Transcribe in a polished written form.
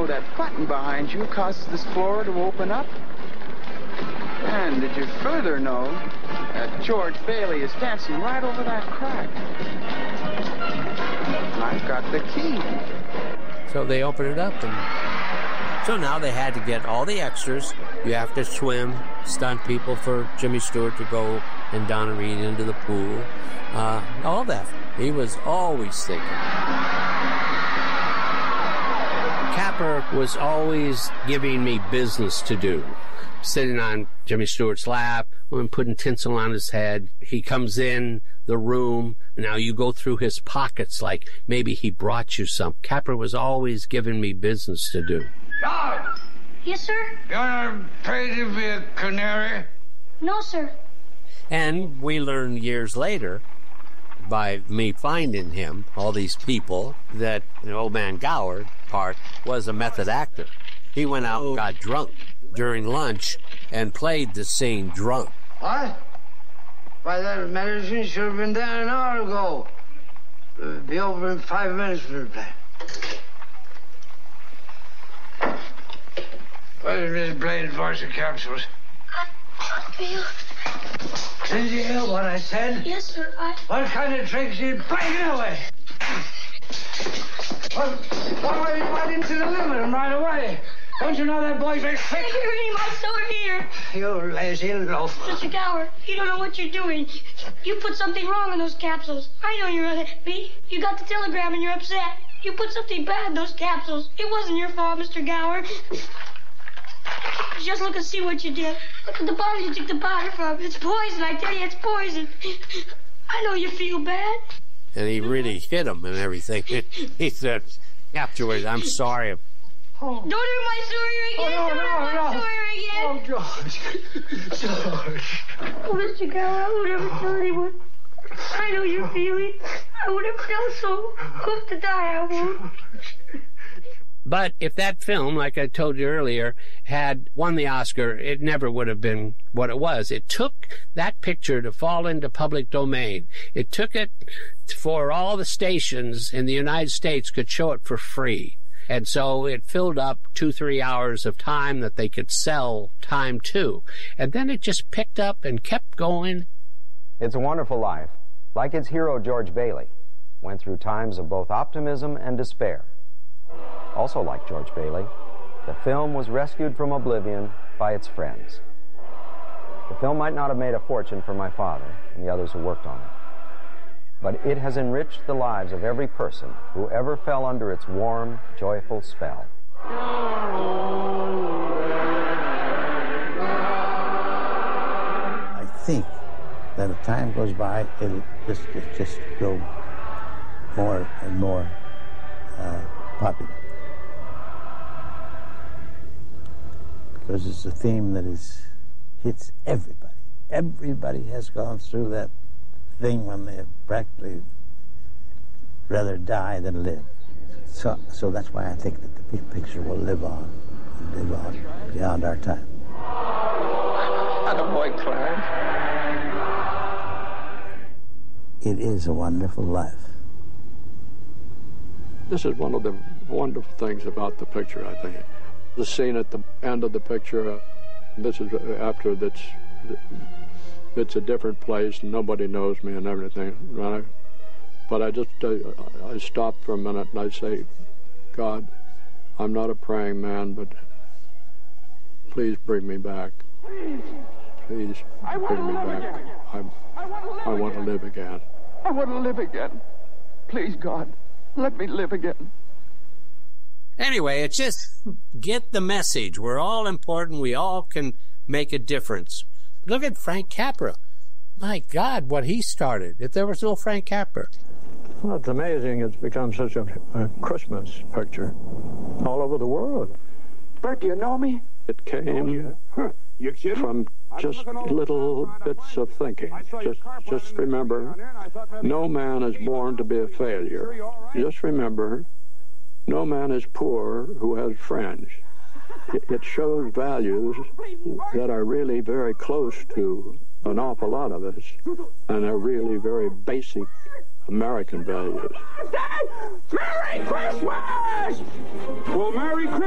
that button behind you causes this floor to open up. And did you further know that George Bailey is dancing right over that crack? And I've got the key. So they opened it up, and so now they had to get all the extras. You have to swim, stunt people for Jimmy Stewart to go and Donna Reed into the pool. All that. He was always thinking. Capper was always giving me business to do. Sitting on Jimmy Stewart's lap and putting tinsel on his head. He comes in the room. Now you go through his pockets like maybe he brought you some. Capper was always giving me business to do. Dog! Yes, sir? You want to pay to be a canary? No, sir. And we learned years later, by me finding him, all these people, that the Old Man Gower part was a method actor. He went out and got drunk during lunch and played the scene drunk. What? Why, that medicine should have been down an hour ago. It'll be over in 5 minutes for the play. What is this blade force of capsules? I feel... Did you hear what I said? Yes, sir, What kind of tricks are you playing away? Why didn't you deliver him right away? Don't you know that boy's very sick? You're hurting my sword here. You lazy loaf. Mr. Gower, you don't know what you're doing. You put something wrong in those capsules. I know you're unhappy. You got the telegram and you're upset. You put something bad in those capsules. It wasn't your fault, Mr. Gower. Just look and see what you did. Look at the bottle you took the powder from. It's poison, I tell you, it's poison. I know you feel bad. And he really hit him and everything. He said afterwards, I'm sorry. Don't hurt my sword again. Don't hurt my sword again. Oh, George. Oh, Mr. Gower, I would never tell anyone. I know your feeling. I would have felt so. Hope to die, I won't. But if that film, like I told you earlier, had won the Oscar, it never would have been what it was. It took that picture to fall into public domain. It took it for all the stations in the United States could show it for free. And so it filled up 2-3 hours of time that they could sell time to. And then it just picked up and kept going. It's a Wonderful Life, like its hero George Bailey, went through times of both optimism and despair. Also like George Bailey, the film was rescued from oblivion by its friends. The film might not have made a fortune for my father and the others who worked on it, but it has enriched the lives of every person who ever fell under its warm, joyful spell. I think that as time goes by, it'll just grow more and more popular. Because it's a theme that hits everybody. Everybody has gone through that thing when they have practically rather die than live. So that's why I think that the picture will live on beyond our time. Attaboy, Clarence. It is a wonderful life. This is one of the wonderful things about the picture, I think. The scene at the end of the picture, this is after it's a different place, and nobody knows me and everything, right? But I stop for a minute and I say, God, I'm not a praying man, but please bring me back. Please bring me back. I want to live again. I want to live again. Please, God, let me live again. Anyway, it's just get the message. We're all important. We all can make a difference. Look at Frank Capra. My God, what he started. If there was no Frank Capra. Well, it's amazing it's become such a Christmas picture all over the world. Bert, do you know me? It came from just little bits of thinking. Just remember, no man is born to be a failure. Just remember, no man is poor who has friends. It shows values that are really very close to an awful lot of us, and are really very basic American values. Merry Christmas! Well, Merry Christmas!